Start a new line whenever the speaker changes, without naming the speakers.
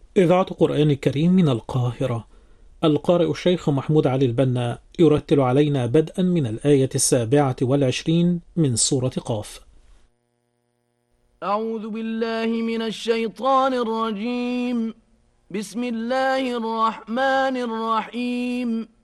إذاعة قرآن الكريم من القاهرة. القارئ الشيخ محمود علي البنا يرتل علينا بدءا من الآية 27 من سورة قاف.
أعوذ بالله من الشيطان الرجيم. بسم الله الرحمن الرحيم.